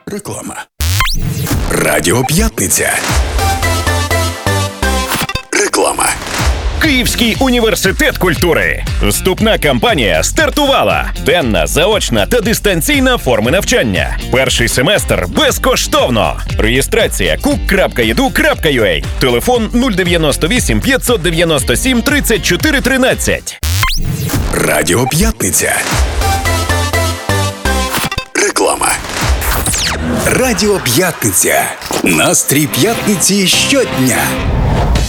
Реклама. Радіо П'ятниця. Реклама. Київський університет культури. Вступна кампанія стартувала. Денна, заочна та дистанційна форми навчання. Перший семестр безкоштовно. Реєстрація cook.edu.ua. Телефон 098 597 34 13. Радіо П'ятниця. Реклама. Радіо П'ятниця. Настрій п'ятниці щодня.